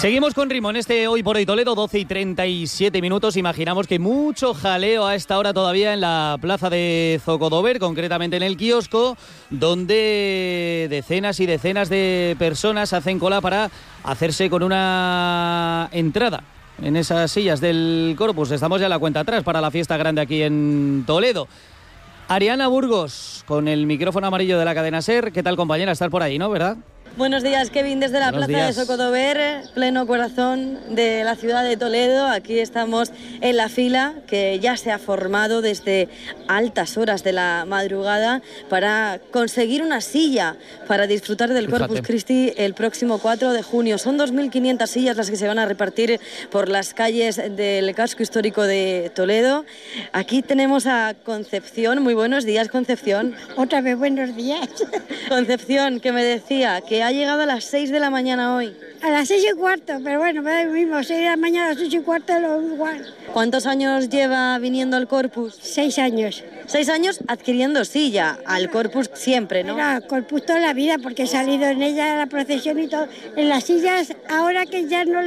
Seguimos con ritmo en este Hoy por Hoy Toledo, 12:37. Imaginamos que mucho jaleo a esta hora todavía en la plaza de Zocodover, concretamente en el kiosco, donde decenas y decenas de personas hacen cola para hacerse con una entrada en esas sillas del Corpus. Estamos ya a la cuenta atrás para la fiesta grande aquí en Toledo. Ariana Burgos, con el micrófono amarillo de la cadena SER. ¿Qué tal, compañera? Estar por ahí, ¿no? ¿Verdad? Buenos días, Kevin, desde la plaza de Zocodover, pleno corazón de la ciudad de Toledo. Aquí estamos en la fila que ya se ha formado desde altas horas de la madrugada para conseguir una silla para disfrutar del Corpus Christi el próximo 4 de junio. Son 2.500 sillas las que se van a repartir por las calles del casco histórico de Toledo. Aquí tenemos a Concepción. Muy buenos días, Concepción. Otra vez buenos días. Concepción, que me decía que ha llegado a las 6 de la mañana hoy. A las 6:15, pero bueno, me da lo mismo, 6 de la mañana a las 8:15 lo igual. ¿Cuántos años lleva viniendo al Corpus? 6 años. 6 años adquiriendo silla, al Corpus siempre, ¿no? Al Corpus toda la vida, porque he salido en ella a la procesión y todo. En las sillas, ahora que ya no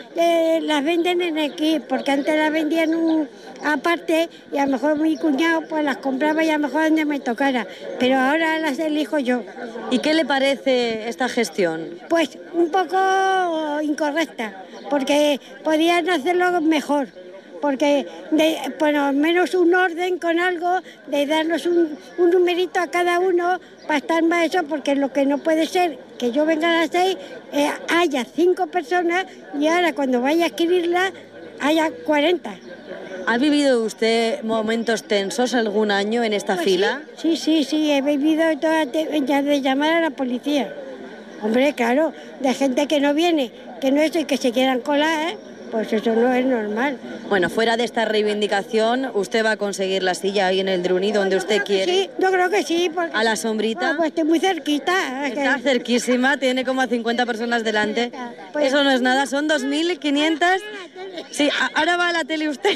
las venden en aquí, porque antes las vendían aparte y a lo mejor mi cuñado pues las compraba y a lo mejor donde me tocara, pero ahora las elijo yo. ¿Y qué le parece esta gestión? Pues un poco incorrecta, porque podían hacerlo mejor, porque por lo menos un orden con algo, de darnos un numerito a cada uno para estar más eso, porque lo que no puede ser que yo venga a las 6, haya 5 personas y ahora cuando vaya a adquirirla haya 40. ¿Ha vivido usted momentos tensos algún año en esta fila? Sí, he vivido de llamar a la policía. Hombre, claro, de gente que no viene, que no es y que se quieran colar, pues eso no es normal. Bueno, fuera de esta reivindicación, ¿usted va a conseguir la silla ahí en el Druní donde usted quiere? Sí, yo creo que sí. Porque ¿A la sombrita? Pues estoy muy cerquita. Está cerquísima, tiene como a 50 personas delante. Pues eso no es nada, son 2.500. Sí, ahora va a la tele usted.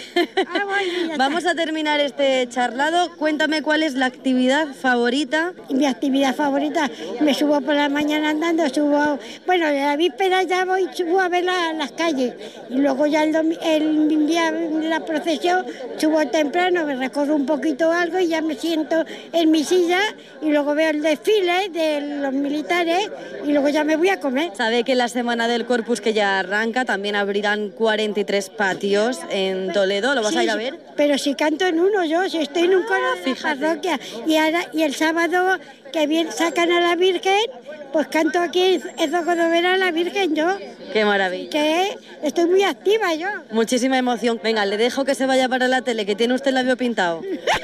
Vamos a terminar este charlado. Cuéntame cuál es la actividad favorita. Mi actividad favorita, me subo por la mañana andando, bueno, la víspera ya subo a ver las calles. Y luego ya el día de la procesión subo temprano, me recorro un poquito algo y ya me siento en mi silla y luego veo el desfile de los militares y luego ya me voy a comer. Sabe que la semana del Corpus que ya arranca también abrirán 43 patios en Toledo. ¿Lo vas a ir a ver? Pero si canto en uno yo, si estoy en un coro de parroquia y el sábado que bien sacan a la Virgen, pues canto aquí en Zocodover a la Virgen yo. ¡Qué maravilla! Que estoy muy activa yo. Muchísima emoción. Venga, le dejo que se vaya para la tele, que tiene usted el labio pintado.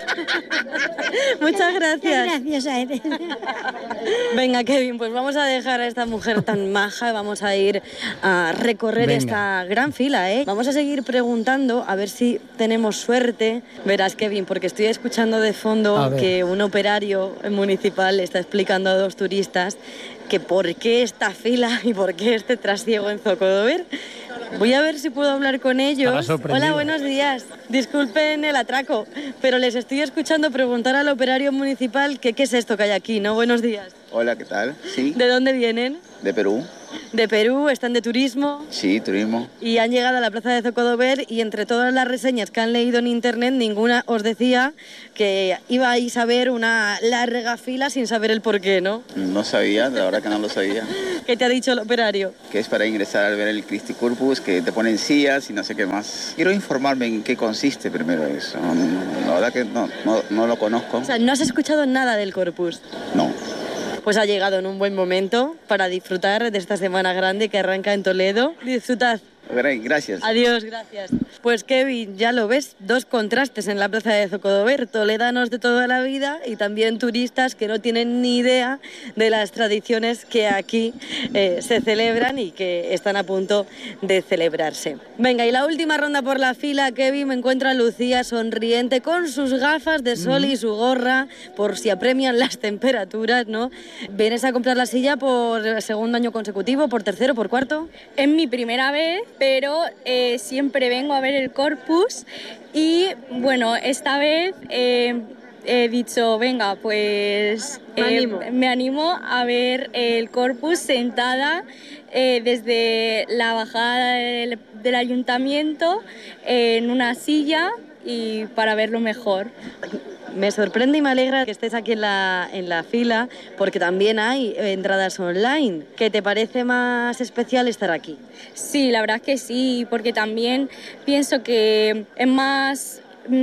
Muchas gracias. Gracias a él. Venga, Kevin, pues vamos a dejar a esta mujer tan maja, vamos a ir a recorrer esta gran fila, ¿eh? Vamos a seguir preguntando, a ver si tenemos suerte. Verás, Kevin, porque estoy escuchando de fondo que un operario municipal está explicando a 2 turistas que por qué esta fila y por qué este trasiego en Zocodover. Voy a ver si puedo hablar con ellos. Hola, buenos días. Disculpen el atraco, pero les estoy escuchando preguntar al operario municipal qué es esto que hay aquí, ¿no? Buenos días. Hola, ¿qué tal? Sí. ¿De dónde vienen? De Perú. ¿De Perú? ¿Están de turismo? Sí, turismo. Y han llegado a la plaza de Zocodover y entre todas las reseñas que han leído en internet, ninguna os decía que ibais a ver una larga fila sin saber el porqué, ¿no? No sabía, la verdad que no lo sabía. ¿Qué te ha dicho el operario? Que es para ingresar al ver el Christi Corpus, que te ponen sillas y no sé qué más. Quiero informarme en qué consiste primero eso. La verdad que no lo conozco. O sea, ¿no has escuchado nada del Corpus? No. Pues ha llegado en un buen momento para disfrutar de esta semana grande que arranca en Toledo. Disfrutad. Gracias. Adiós, gracias. Pues Kevin, ya lo ves, 2 contrastes en la plaza de Zocodover, toledanos de toda la vida y también turistas que no tienen ni idea de las tradiciones que aquí se celebran y que están a punto de celebrarse. Venga, y la última ronda por la fila, Kevin, me encuentra a Lucía sonriente con sus gafas de sol y su gorra por si apremian las temperaturas, ¿no? ¿Vienes a comprar la silla por segundo año consecutivo, por tercero, por cuarto? Es mi primera vez, pero siempre vengo a ver el Corpus y bueno, esta vez he dicho, venga, pues me animo a ver el Corpus sentada desde la bajada del ayuntamiento en una silla y para verlo mejor. Me sorprende y me alegra que estés aquí en la fila, porque también hay entradas online. ¿Qué te parece más especial estar aquí? Sí, la verdad es que sí, porque también pienso que es más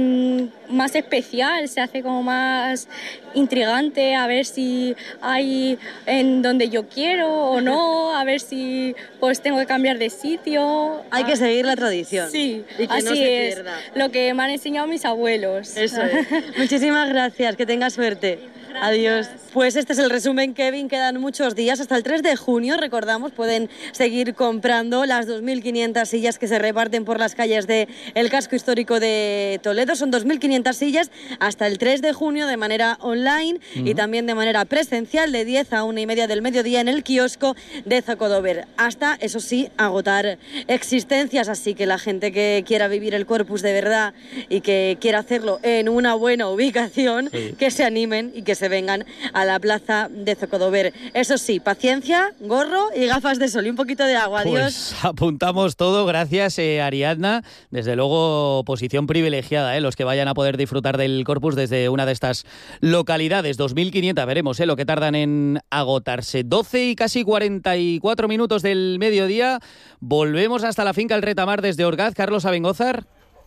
especial, se hace como más intrigante, a ver si hay en donde yo quiero o no, a ver si pues tengo que cambiar de sitio. Hay que seguir la tradición. Sí, y que así no se es, pierda. lo que me han enseñado mis abuelos. Eso es. Muchísimas gracias, que tengas suerte. Adiós. Pues este es el resumen, Kevin. Quedan muchos días hasta el 3 de junio. Recordamos, pueden seguir comprando las 2.500 sillas que se reparten por las calles del casco histórico de Toledo. Son 2.500 sillas hasta el 3 de junio de manera online y también de manera presencial de 10 a 1:30 del mediodía en el kiosco de Zocodover. Hasta, eso sí, agotar existencias. Así que la gente que quiera vivir el Corpus de verdad y que quiera hacerlo en una buena ubicación, que se animen y que se vengan a la plaza de Zocodover. Eso sí, paciencia, gorro y gafas de sol y un poquito de agua. Adiós. Pues apuntamos todo, gracias Ariadna. Desde luego, posición privilegiada, los que vayan a poder disfrutar del Corpus desde una de estas localidades. 2.500, veremos lo que tardan en agotarse. 12 y casi 44 minutos del mediodía. Volvemos hasta la finca El Retamar desde Orgaz. Carlos Abengózar.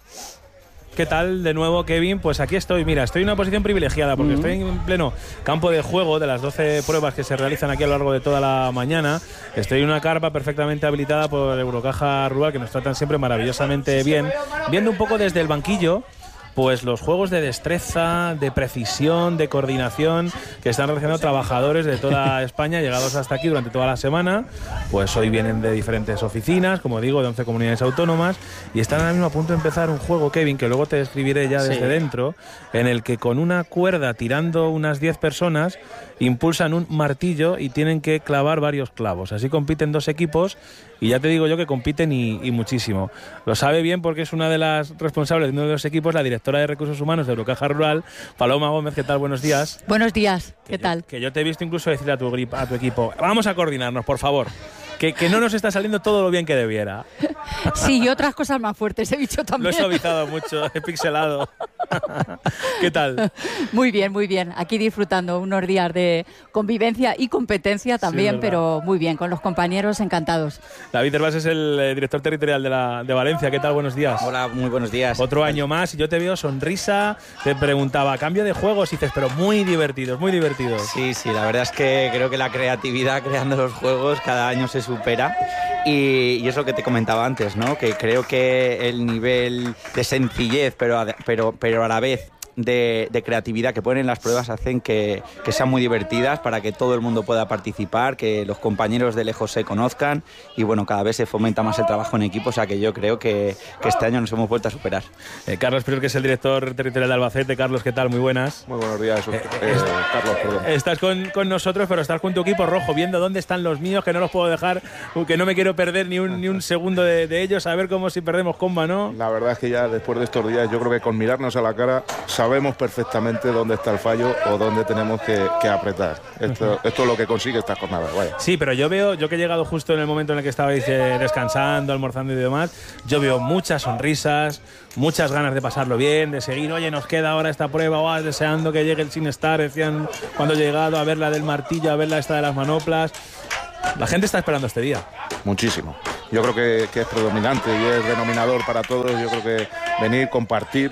¿Qué tal de nuevo, Kevin? Pues aquí estoy. Mira, estoy en una posición privilegiada porque estoy en pleno campo de juego de las 12 pruebas que se realizan aquí a lo largo de toda la mañana. Estoy en una carpa perfectamente habilitada por Eurocaja Rural, que nos tratan siempre maravillosamente bien. Viendo un poco desde el banquillo pues los juegos de destreza, de precisión, de coordinación que están realizando trabajadores de toda España llegados hasta aquí durante toda la semana. Pues hoy vienen de diferentes oficinas, como digo, de 11 comunidades autónomas, y están ahora mismo a punto de empezar un juego, Kevin, que luego te describiré ya desde dentro, en el que con una cuerda tirando unas 10 personas impulsan un martillo y tienen que clavar varios clavos. Así compiten dos equipos y ya te digo yo que compiten y muchísimo. Lo sabe bien porque es una de las responsables de uno de los equipos, la directora de Recursos Humanos de Eurocaja Rural, Paloma Gómez. ¿Qué tal? Buenos días. Buenos días. ¿Qué tal? Que yo te he visto incluso decirle a tu equipo, vamos a coordinarnos, por favor. Que no nos está saliendo todo lo bien que debiera. Sí, y otras cosas más fuertes he dicho también. Lo he suavizado mucho, he pixelado. ¿Qué tal? Muy bien, muy bien. Aquí disfrutando unos días de convivencia y competencia también, pero muy bien, con los compañeros encantados. David Herbás es el director territorial de Valencia. ¿Qué tal? Buenos días. Hola, muy buenos días. Otro año más y yo te veo sonrisa. Te preguntaba, cambio de juegos, y dices, pero muy divertidos, muy divertidos. Sí, la verdad es que creo que la creatividad creando los juegos cada año se supera y es lo que te comentaba antes, ¿no? Que creo que el nivel de sencillez, pero a la vez de creatividad que ponen en las pruebas hacen que sean muy divertidas para que todo el mundo pueda participar, que los compañeros de lejos se conozcan y bueno, cada vez se fomenta más el trabajo en equipo, o sea que yo creo que este año nos hemos vuelto a superar. Carlos Prior, que es el director territorial de Albacete. Carlos, ¿qué tal? Muy buenas. Muy buenos días, Carlos, perdón. Estás con nosotros, pero estás con tu equipo rojo, viendo dónde están los míos, que no los puedo dejar, que no me quiero perder ni un segundo de ellos, a ver cómo si perdemos comba, ¿no? La verdad es que ya después de estos días, yo creo que con mirarnos a la cara sabemos perfectamente dónde está el fallo o dónde tenemos que apretar. Esto es lo que consigue esta jornada. Vaya. Sí, pero yo que he llegado justo en el momento en el que estabais descansando, almorzando y demás, yo veo muchas sonrisas, muchas ganas de pasarlo bien, de seguir. Oye, nos queda ahora esta prueba, deseando que llegue el SingStar, decían cuando he llegado, a ver la del martillo, a ver la esta de las manoplas. La gente está esperando este día. Muchísimo. Yo creo que es predominante y es denominador para todos. Yo creo que venir, compartir,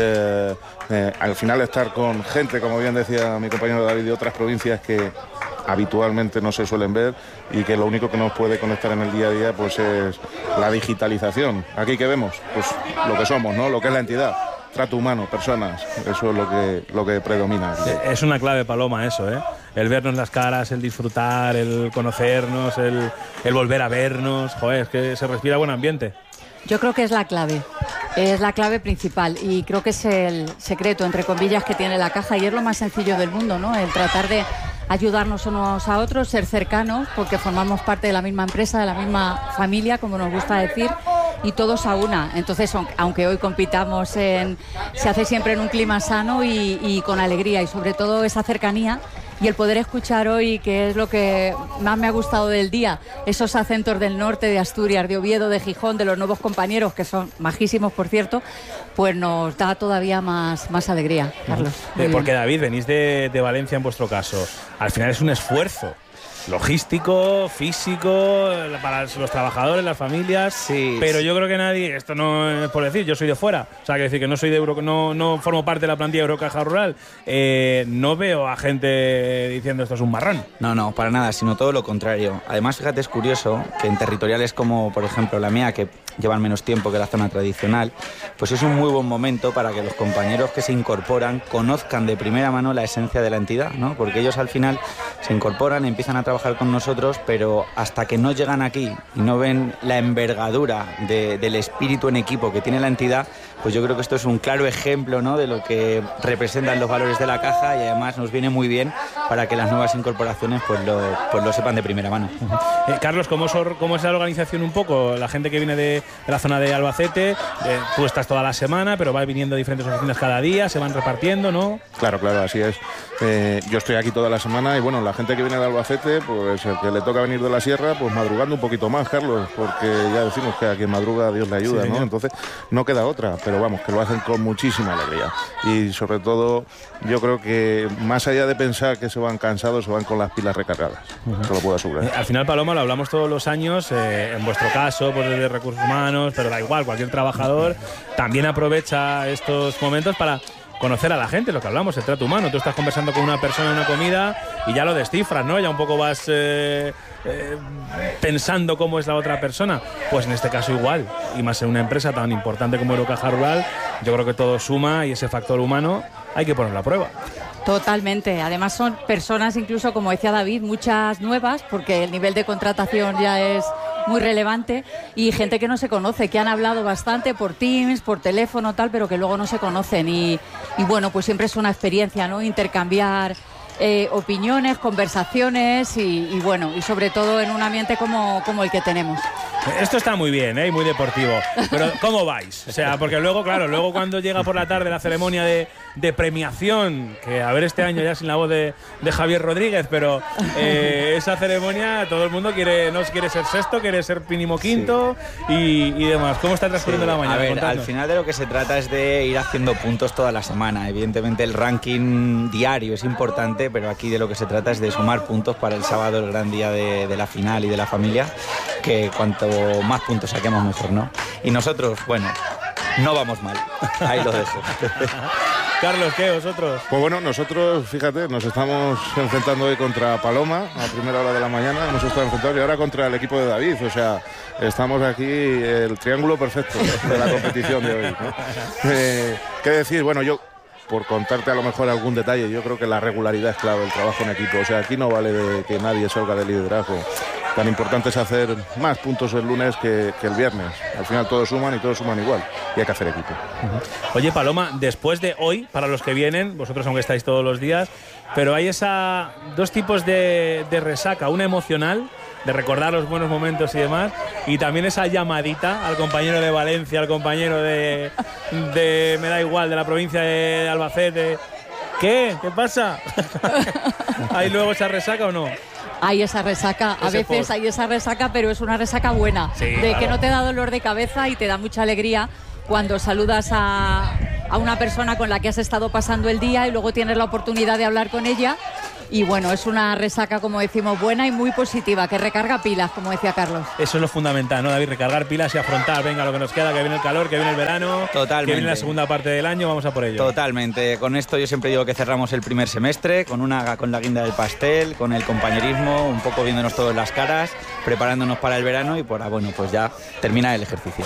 al final estar con gente, como bien decía mi compañero David, de otras provincias que habitualmente no se suelen ver y que lo único que nos puede conectar en el día a día pues es la digitalización. Aquí que vemos, pues lo que somos, ¿no? Lo que es la entidad. Trato humano, personas, eso es lo que predomina. Es una clave, Paloma, eso, ¿eh? El vernos las caras, el disfrutar, el conocernos, el volver a vernos. Joder, es que se respira buen ambiente. Yo creo que es la clave principal y creo que es el secreto, entre comillas, que tiene la caja y es lo más sencillo del mundo, ¿no? El tratar de ayudarnos unos a otros, ser cercanos, porque formamos parte de la misma empresa, de la misma familia, como nos gusta decir, y todos a una. Entonces, aunque hoy compitamos, se hace siempre en un clima sano y con alegría, y sobre todo esa cercanía. Y el poder escuchar hoy, que es lo que más me ha gustado del día, esos acentos del norte, de Asturias, de Oviedo, de Gijón, de los nuevos compañeros, que son majísimos, por cierto, pues nos da todavía más alegría, Carlos. Porque, David, venís de Valencia en vuestro caso. Al final es un esfuerzo logístico, físico, para los trabajadores, las familias, sí, pero yo creo que nadie, esto no es por decir, yo soy de fuera, o sea, que decir que no soy de no formo parte de la plantilla de Eurocaja Rural, no veo a gente diciendo esto es un marrón. No, para nada, sino todo lo contrario. Además, fíjate, es curioso que en territoriales como, por ejemplo, la mía, que llevan menos tiempo que la zona tradicional, pues es un muy buen momento para que los compañeros que se incorporan conozcan de primera mano la esencia de la entidad, ¿no? Porque ellos al final se incorporan, empiezan a trabajar con nosotros, pero hasta que no llegan aquí y no ven la envergadura del espíritu en equipo que tiene la entidad, pues yo creo que esto es un claro ejemplo, ¿no?, de lo que representan los valores de la caja, y además nos viene muy bien para que las nuevas incorporaciones pues lo sepan de primera mano. Carlos, ¿cómo es la organización un poco? La gente que viene de la zona de Albacete, tú estás toda la semana, pero va viniendo a diferentes oficinas cada día, se van repartiendo, ¿no? Claro, así es. Yo estoy aquí toda la semana y bueno, la gente que viene de Albacete, pues el que le toca venir de la sierra, pues madrugando un poquito más, Carlos, porque ya decimos que a quien madruga Dios le ayuda, sí, ¿no? Entonces no queda otra, pero vamos, que lo hacen con muchísima alegría. Y sobre todo, yo creo que más allá de pensar que se van cansados, se van con las pilas recargadas. Te lo puedo asegurar. Al final, Paloma, lo hablamos todos los años, en vuestro caso, pues de recursos humanos, pero da igual, cualquier trabajador también aprovecha estos momentos para conocer a la gente, lo que hablamos, el trato humano. Tú estás conversando con una persona en una comida y ya lo descifras, ¿no? Ya un poco vas pensando cómo es la otra persona. Pues en este caso igual, y más en una empresa tan importante como Eurocaja Rural, yo creo que todo suma y ese factor humano hay que ponerlo a prueba. Totalmente. Además son personas, incluso como decía David, muchas nuevas, porque el nivel de contratación ya es muy relevante, y gente que no se conoce, que han hablado bastante por Teams, por teléfono, tal, pero que luego no se conocen. Y bueno, pues siempre es una experiencia, ¿no? Intercambiar opiniones, conversaciones y bueno, y sobre todo en un ambiente como el que tenemos. Esto está muy bien, muy deportivo. Pero ¿cómo vais? O sea, porque luego, claro, cuando llega por la tarde la ceremonia de premiación, que a ver este año ya sin la voz de Javier Rodríguez, pero esa ceremonia todo el mundo quiere ser sexto, quiere ser mínimo quinto, sí, y demás. ¿Cómo está transcurriendo la mañana? A ver, contadnos. Al final de lo que se trata es de ir haciendo puntos toda la semana. Evidentemente el ranking diario es importante, pero aquí de lo que se trata es de sumar puntos para el sábado, el gran día de la final y de la familia, que cuanto más puntos saquemos mejor, ¿no? Y nosotros, bueno, no vamos mal. Ahí lo dejo. Carlos, ¿qué? ¿Vosotros? Pues bueno, nosotros, fíjate, nos estamos enfrentando hoy contra Paloma a primera hora de la mañana, hemos estado enfrentados, y ahora contra el equipo de David, o sea, estamos aquí el triángulo perfecto de la competición de hoy, ¿no? ¿Qué decir? Bueno, yo, por contarte a lo mejor algún detalle, yo creo que la regularidad es clave, el trabajo en equipo, o sea, aquí no vale de que nadie salga de liderazgo. Tan importante es hacer más puntos el lunes que el viernes. Al final todos suman y todos suman igual. Y hay que hacer equipo. Oye, Paloma, después de hoy, para los que vienen, vosotros aunque estáis todos los días, pero hay dos tipos de resaca. Una emocional, de recordar los buenos momentos y demás, y también esa llamadita al compañero de Valencia, al compañero de me da igual, de la provincia de Albacete. ¿Qué pasa? ¿Hay luego esa resaca o no? Hay esa resaca, a veces hay esa resaca, pero es una resaca buena, sí, de claro, que no te da dolor de cabeza y te da mucha alegría cuando saludas a una persona con la que has estado pasando el día y luego tienes la oportunidad de hablar con ella. Y bueno, es una resaca, como decimos, buena y muy positiva, que recarga pilas, como decía Carlos. Eso es lo fundamental, ¿no, David? Recargar pilas y afrontar, venga, lo que nos queda, que viene el calor, que viene el verano, totalmente, que viene la segunda parte del año, vamos a por ello. Totalmente. Con esto yo siempre digo que cerramos el primer semestre con la guinda del pastel, con el compañerismo, un poco viéndonos todas las caras, preparándonos para el verano y pues ya termina el ejercicio.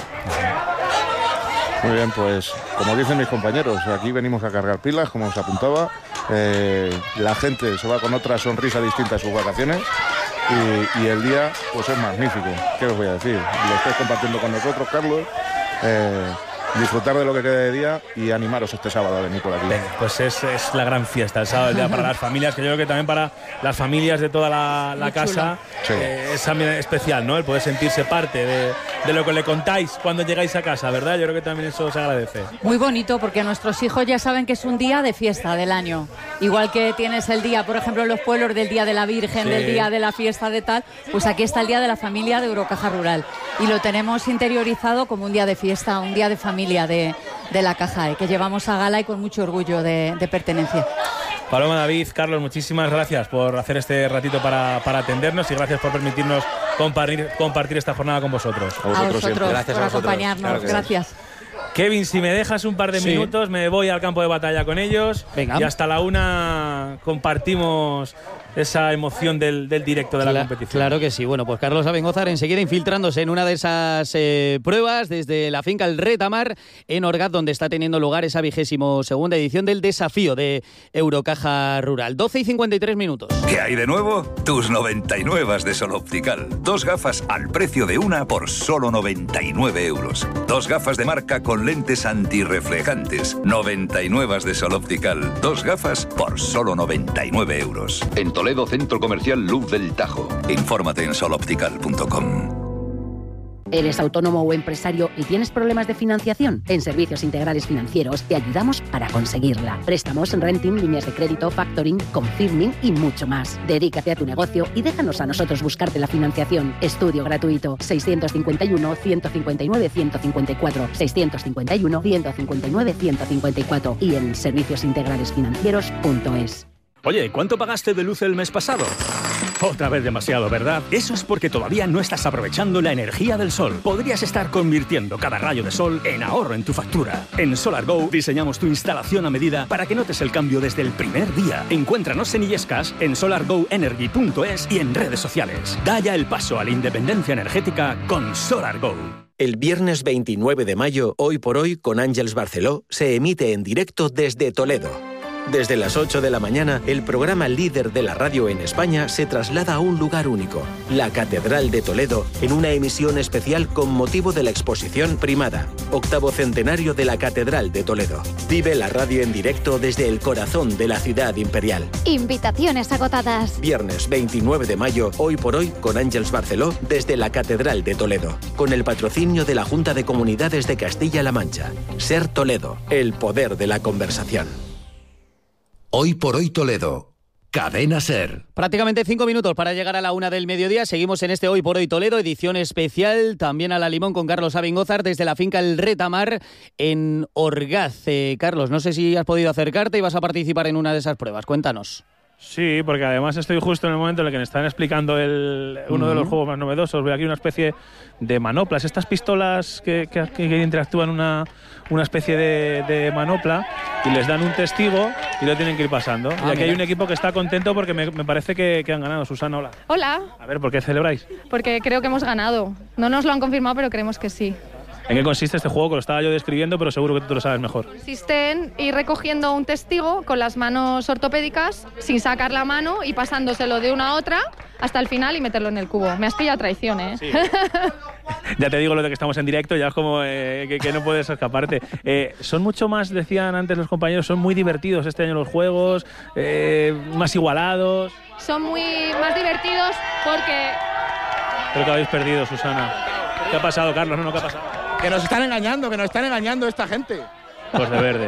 Muy bien, pues como dicen mis compañeros, aquí venimos a cargar pilas, como os apuntaba. La gente se va con otra sonrisa distinta a sus vacaciones y el día pues es magnífico. ¿Qué os voy a decir? Lo estáis compartiendo con nosotros, Carlos. disfrutar de lo que quede de día y animaros este sábado a venir por aquí. Venga, pues es la gran fiesta el sábado ya para las familias, que yo creo que también para las familias de toda la casa es también especial, ¿no? El poder sentirse parte de lo que le contáis cuando llegáis a casa, ¿verdad? Yo creo que también eso se agradece. Muy bonito, porque nuestros hijos ya saben que es un día de fiesta del año. Igual que tienes el día, por ejemplo, en los pueblos del Día de la Virgen, del día de la fiesta de tal, pues aquí está el Día de la Familia de Eurocaja Rural. Y lo tenemos interiorizado como un día de fiesta, un día de familia de la Caja, que llevamos a gala y con mucho orgullo de pertenencia. Paloma, David, Carlos, muchísimas gracias por hacer este ratito para atendernos y gracias por permitirnos compartir esta jornada con vosotros. A vosotros gracias por acompañarnos. Claro, gracias. Kevin, si me dejas un par de minutos, me voy al campo de batalla con ellos. Venga. Y hasta la 1 compartimos esa emoción del directo de la competición. Claro que sí. Bueno, pues Carlos Abengózar enseguida infiltrándose en una de esas pruebas desde la finca El Retamar en Orgaz, donde está teniendo lugar esa 22ª edición del desafío de Eurocaja Rural. 12:53 minutos. ¿Qué hay de nuevo? Tus 99 de Sol Optical. 2 gafas al precio de una por solo 99 euros. 2 gafas de marca con lentes antirreflejantes. 99 de Sol Optical. 2 gafas por solo 99 euros. En Toledo, Centro Comercial Luz del Tajo. Infórmate en soloptical.com. ¿Eres autónomo o empresario y tienes problemas de financiación? En Servicios Integrales Financieros te ayudamos para conseguirla. Préstamos, renting, líneas de crédito, factoring, confirming y mucho más. Dedícate a tu negocio y déjanos a nosotros buscarte la financiación. Estudio gratuito. 651-159-154. 651-159-154. Y en serviciosintegralesfinancieros.es. Oye, ¿cuánto pagaste de luz el mes pasado? Otra vez demasiado, ¿verdad? Eso es porque todavía no estás aprovechando la energía del sol. Podrías estar convirtiendo cada rayo de sol en ahorro en tu factura. En SolarGo diseñamos tu instalación a medida para que notes el cambio desde el primer día. Encuéntranos en Illescas, en solargoenergy.es y en redes sociales. Da ya el paso a la independencia energética con SolarGo. El viernes 29 de mayo, Hoy por Hoy, con Àngels Barceló, se emite en directo desde Toledo. Desde las 8 de la mañana, el programa líder de la radio en España se traslada a un lugar único, la Catedral de Toledo, en una emisión especial con motivo de la exposición Primada, 8º centenario de la Catedral de Toledo. Vive la radio en directo desde el corazón de la ciudad imperial. Invitaciones agotadas. Viernes 29 de mayo, Hoy por Hoy, con Àngels Barceló, desde la Catedral de Toledo, con el patrocinio de la Junta de Comunidades de Castilla-La Mancha. Ser Toledo, el poder de la conversación. Hoy por Hoy Toledo. Cadena SER. Prácticamente 5 minutos para llegar a la 1 del mediodía. Seguimos en este Hoy por Hoy Toledo, edición especial, también a la limón con Carlos Abengózar desde la finca El Retamar en Orgaz. Carlos, no sé si has podido acercarte y vas a participar en una de esas pruebas. Cuéntanos. Sí, porque además estoy justo en el momento en el que me están explicando uno de los juegos más novedosos. Veo aquí una especie de manoplas, estas pistolas que interactúan una especie de manopla y les dan un testigo y lo tienen que ir pasando. Y aquí hay un equipo que está contento porque me parece que han ganado. Susana, hola. Hola. A ver, ¿por qué celebráis? Porque creo que hemos ganado. No nos lo han confirmado, pero creemos que sí. ¿En qué consiste este juego? Que lo estaba yo describiendo, pero seguro que tú lo sabes mejor. Consiste en ir recogiendo un testigo con las manos ortopédicas, sin sacar la mano y pasándoselo de una a otra hasta el final y meterlo en el cubo. Me has pillado a traición, ¿eh? Sí. Ya te digo lo de que estamos en directo, ya es como que no puedes escaparte. Son mucho más, decían antes los compañeros, son muy divertidos este año los juegos, más igualados. Son muy más divertidos porque... Creo que habéis perdido, Susana. ¿Qué ha pasado, Carlos? No, ¿qué ha pasado? Que nos están engañando esta gente. Pues de verde.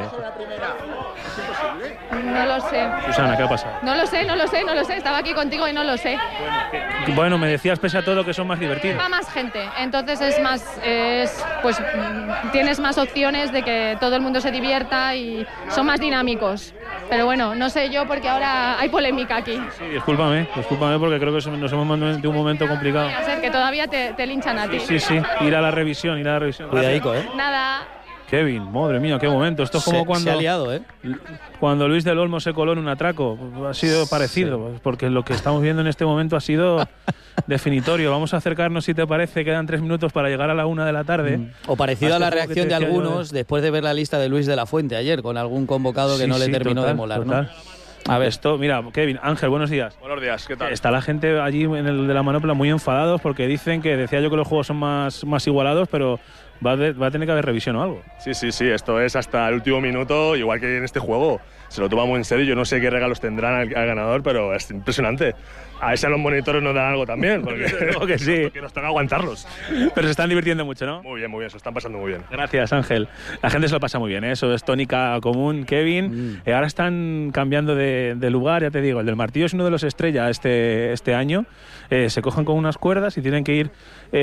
No lo sé. Susana, ¿qué ha pasado? No lo sé. Estaba aquí contigo y no lo sé. Bueno, me decías pese a todo que son más divertidos. Va más gente, entonces pues tienes más opciones de que todo el mundo se divierta y son más dinámicos. Pero bueno, no sé yo porque ahora hay polémica aquí. Sí, discúlpame porque creo que nos hemos mandado en un momento complicado. Puede ser que todavía te linchan a ti. Sí, ir a la revisión. Cuidadico, ¿eh? Nada. Kevin, madre mía, qué momento. Esto es como cuando... Se ha liado, ¿eh? Cuando Luis del Olmo se coló en un atraco. Ha sido parecido, sí. Porque lo que estamos viendo en este momento ha sido definitorio. Vamos a acercarnos, si te parece, quedan 3 minutos para llegar a la 1 de la tarde. O parecido a la reacción de algunos después de ver la lista de Luis de la Fuente ayer, con algún convocado que no le terminó de molar, total. ¿No? A ver, esto, mira, Kevin, Ángel, buenos días. Buenos días, ¿qué tal? Está la gente allí en el de la manopla muy enfadados porque dicen que, decía yo que los juegos son más igualados, pero va a tener que haber revisión o algo. Sí, esto es hasta el último minuto, igual que en este juego. Se lo toma muy en serio, yo no sé qué regalos tendrán al ganador, pero es impresionante. A ver si a los monitores nos dan algo también, porque, que sí. Porque nos toca aguantarlos. Pero se están divirtiendo mucho, ¿no? Muy bien, se están pasando muy bien. Gracias, Ángel. La gente se lo pasa muy bien, ¿eh? Eso es tónica común, Kevin. Ahora están cambiando de lugar, ya te digo, el del martillo es uno de los estrella este año. Se cogen con unas cuerdas y tienen que ir,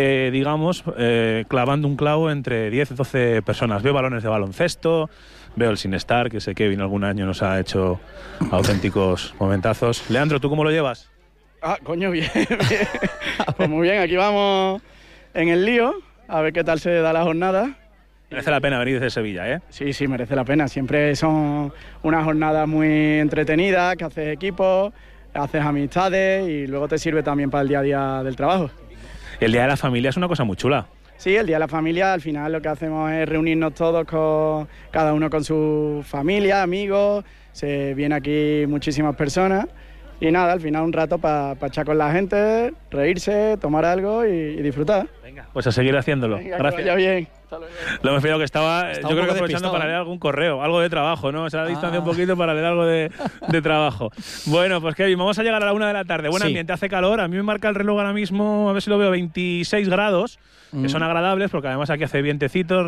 clavando un clavo entre 10 y 12 personas. Veo balones de baloncesto, veo el Sinestar, que sé que Kevin algún año nos ha hecho auténticos momentazos. Leandro, ¿tú cómo lo llevas? Coño, bien. Pues muy bien, aquí vamos en el lío, a ver qué tal se da la jornada. Merece la pena venir desde Sevilla, ¿eh? Sí, merece la pena. Siempre son unas jornadas muy entretenidas, que haces equipo, haces amistades y luego te sirve también para el día a día del trabajo. El Día de la Familia es una cosa muy chula. Sí, el Día de la Familia, al final lo que hacemos es reunirnos todos, cada uno con su familia, amigos, se viene aquí muchísimas personas y nada, al final un rato para echar con la gente, reírse, tomar algo y disfrutar. Venga, pues a seguir haciéndolo. Venga, gracias. Que vaya bien. Lo hemos pillado que estaba yo creo que aprovechando para leer algún correo, algo de trabajo, ¿no? Se ha distanciado un poquito para leer algo de trabajo. Bueno, pues Kevin, vamos a llegar a la 1 de la tarde. Buen ambiente, hace calor. A mí me marca el reloj ahora mismo, a ver si lo veo, 26 grados, que son agradables, porque además aquí hace vientecitos,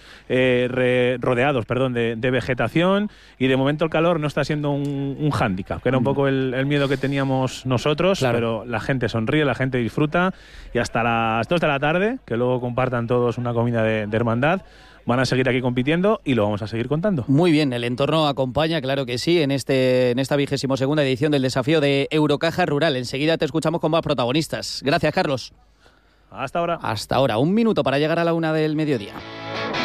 rodeados de vegetación, y de momento el calor no está siendo un hándicap, que era un poco el miedo que teníamos nosotros, pero la gente sonríe, la gente disfruta, y hasta las 2 de la tarde, que luego compartan todos una comida de hermandad, van a seguir aquí compitiendo y lo vamos a seguir contando. Muy bien, el entorno acompaña, claro que sí, en esta 22ª edición del desafío de Eurocaja Rural. Enseguida te escuchamos con más protagonistas. Gracias, Carlos. Hasta ahora. Hasta ahora. 1 minuto para llegar a la 1 del mediodía.